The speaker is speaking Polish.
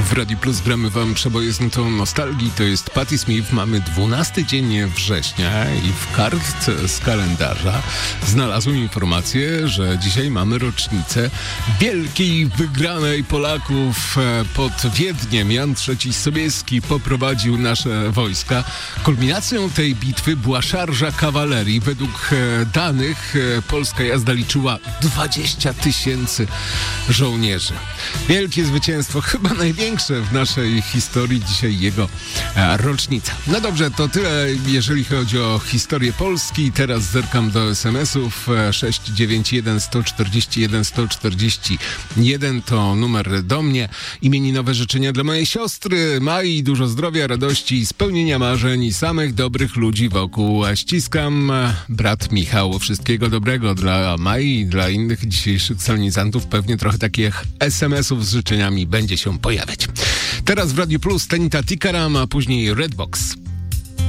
W Radiu Plus gramy wam przeboje z nutą nostalgii. To jest Patti Smith. Mamy 12 dzień września i w kartce z kalendarza znalazłem informację, że dzisiaj mamy rocznicę wielkiej wygranej Polaków pod Wiedniem. Jan III Sobieski poprowadził nasze wojska. Kulminacją tej bitwy była szarża kawalerii. Według danych polska jazda liczyła 20 000 żołnierzy. Wielkie zwycięstwo, chyba największe w naszej historii, dzisiaj jego rocznica. No dobrze, to tyle, jeżeli chodzi o historię Polski. Teraz zerkam do SMS-ów. 691 141 141 to numer do mnie. Imieninowe życzenia dla mojej siostry Mai. Dużo zdrowia, radości, spełnienia marzeń i samych dobrych ludzi wokół. Ściskam, brat Michał. Wszystkiego dobrego dla Mai i dla innych dzisiejszych solenizantów. Pewnie trochę takich SMS-ów z życzeniami będzie się pojawiać. Teraz w Radiu Plus Tenita Tikaram, a później Redbox.